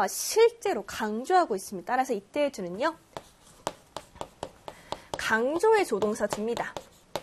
여기서 실제로 강조하고 있습니다. 따라서 이때의 do는요. 강조의 조동사 do입니다.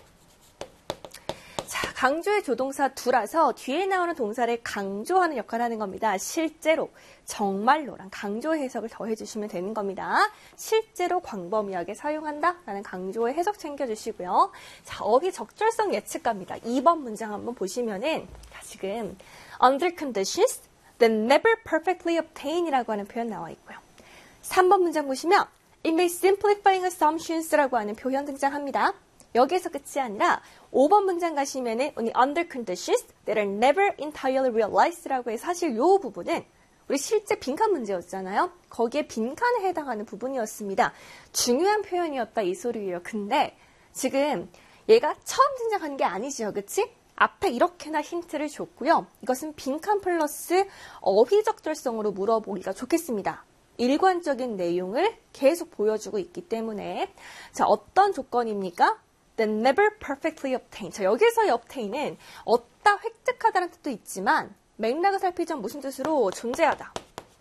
자, 강조의 조동사 do라서 뒤에 나오는 동사를 강조하는 역할을 하는 겁니다. 실제로, 정말로랑 강조의 해석을 더해주시면 되는 겁니다. 실제로 광범위하게 사용한다라는 강조의 해석 챙겨주시고요. 자, 어휘 적절성 예측갑니다. 2번 문장 한번 보시면은 지금 under conditions that never perfectly obtain이라고 하는 표현 나와 있고요. 3번 문장 보시면 it may simplifying assumptions라고 하는 표현 등장합니다. 여기에서 끝이 아니라 5번 문장 가시면은 under conditions that are never entirely realized라고 해서 사실 이 부분은 우리 실제 빈칸 문제였잖아요. 거기에 빈칸에 해당하는 부분이었습니다. 중요한 표현이었다 이 소리예요. 근데 지금 얘가 처음 등장한 게 아니죠. 그치? 앞에 이렇게나 힌트를 줬고요. 이것은 빈칸 플러스 어휘 적절성으로 물어보기가 좋겠습니다. 일관적인 내용을 계속 보여주고 있기 때문에 자, 어떤 조건입니까? That never perfectly obtained. 자, 여기서의 obtain은 얻다, 획득하다는 뜻도 있지만 맥락을 살피자면 무슨 뜻으로? 존재하다.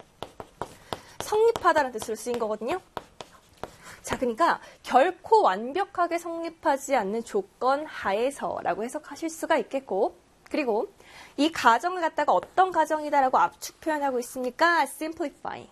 성립하다라는 뜻으로 쓰인 거거든요. 자, 그러니까 결코 완벽하게 성립하지 않는 조건 하에서라고 해석하실 수가 있겠고, 그리고 이 가정을 갖다가 어떤 가정이다라고 압축 표현하고 있으니까 simplifying,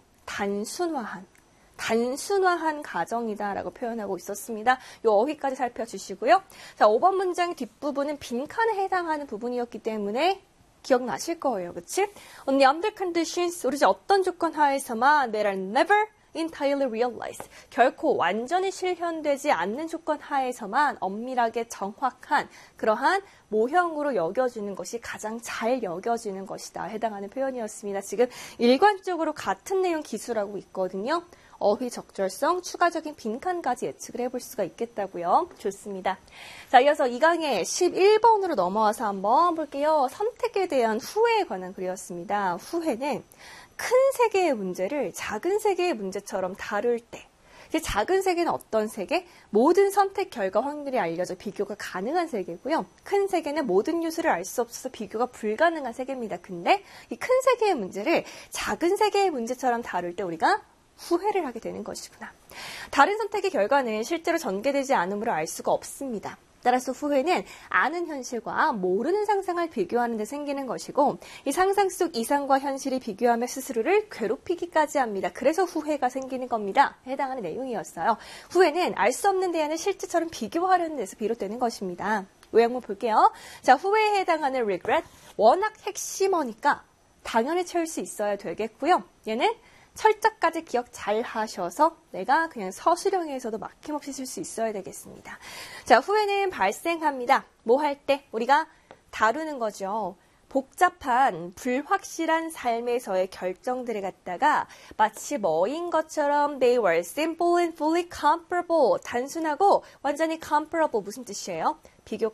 단순화한 가정이다라고 표현하고 있었습니다. 이 어휘까지 살펴주시고요. 자, 5번 문장의 뒷부분은 빈칸에 해당하는 부분이었기 때문에 기억나실 거예요. 그치? Only under conditions, 오로지 어떤 조건 하에서만 that are never entirely realized. 결코 완전히 실현되지 않는 조건 하에서만 엄밀하게 정확한 그러한 모형으로 여겨지는 것이 가장 잘 여겨지는 것이다. 해당하는 표현이었습니다. 지금 일관적으로 같은 내용 기술하고 있거든요. 어휘 적절성, 추가적인 빈칸까지 예측을 해볼 수가 있겠다고요. 좋습니다. 자, 이어서 이 강의 11번으로 넘어와서 한번 볼게요. 선택에 대한 후회에 관한 글이었습니다. 후회는 큰 세계의 문제를 작은 세계의 문제처럼 다룰 때, 작은 세계는 어떤 세계? 모든 선택 결과 확률이 알려져 비교가 가능한 세계고요. 큰 세계는 모든 요소를 알 수 없어서 비교가 불가능한 세계입니다. 근데 이 큰 세계의 문제를 작은 세계의 문제처럼 다룰 때 우리가 후회를 하게 되는 것이구나. 다른 선택의 결과는 실제로 전개되지 않으므로 알 수가 없습니다. 따라서 후회는 아는 현실과 모르는 상상을 비교하는 데 생기는 것이고 이 상상 속 이상과 현실이 비교하며 스스로를 괴롭히기까지 합니다. 그래서 후회가 생기는 겁니다. 해당하는 내용이었어요. 후회는 알 수 없는 대안을 실제처럼 비교하려는 데서 비롯되는 것입니다. 요약문 볼게요. 자, 후회에 해당하는 regret, 워낙 핵심어니까 당연히 채울 수 있어야 되겠고요. 얘는 철자까지 기억 잘 하셔서 내가 그냥 서술형에서도 막힘없이 쓸 수 있어야 되겠습니다. 자, 후회는 발생합니다. 뭐 할 때? 우리가 다루는 거죠. 복잡한 불확실한 삶에서의 결정들을 갖다가 마치 뭐인 것처럼 they were simple and fully comparable. 단순하고 완전히 comparable 무슨 뜻이에요? 비교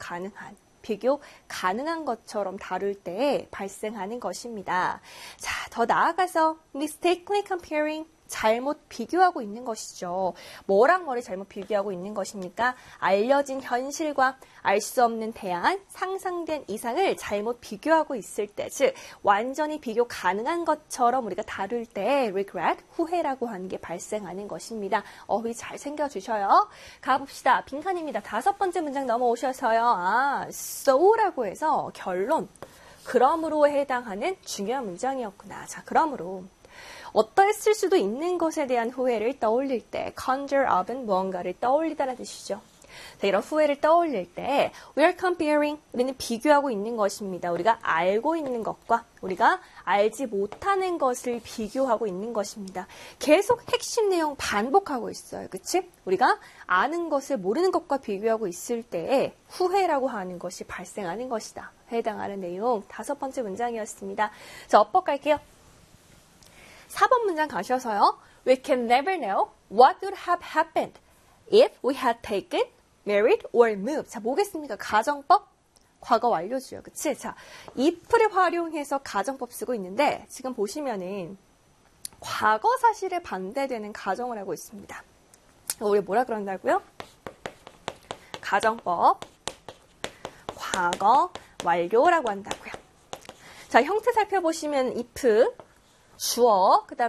가능한 것처럼 다룰 때 발생하는 것입니다. 자, 더 나아가서 mistakenly comparing, 잘못 비교하고 있는 것이죠. 뭐랑 뭐를 잘못 비교하고 있는 것입니까? 알려진 현실과 알 수 없는 대안, 상상된 이상을 잘못 비교하고 있을 때, 즉 완전히 비교 가능한 것처럼 우리가 다룰 때 regret, 후회라고 하는 게 발생하는 것입니다. 어휘 잘 챙겨주셔요. 가봅시다. 빈칸입니다. 5번째 문장 넘어오셔서요. so라고 해서 결론, 그러므로 해당하는 중요한 문장이었구나. 자, 그러므로 어떠했을 수도 있는 것에 대한 후회를 떠올릴 때 conjure up은 무언가를 떠올리다라는 뜻이죠. 자, 이런 후회를 떠올릴 때 we are comparing, 우리는 비교하고 있는 것입니다. 우리가 알고 있는 것과 우리가 알지 못하는 것을 비교하고 있는 것입니다. 계속 핵심 내용 반복하고 있어요. 그치? 우리가 아는 것을 모르는 것과 비교하고 있을 때에 후회라고 하는 것이 발생하는 것이다. 해당하는 내용 5번째 문장이었습니다. 자, 엇법 갈게요. 4번 문장 가셔서요. We can never know what would have happened if we had taken, married, or moved. 자, 뭐겠습니까? 가정법, 과거 완료주요. 그치? 자, if를 활용해서 가정법 쓰고 있는데 지금 보시면은 과거 사실에 반대되는 가정을 하고 있습니다. 우리 뭐라 그런다고요? 가정법, 과거 완료라고 한다고요. 자, 형태 살펴보시면 if, 주어, 그 다음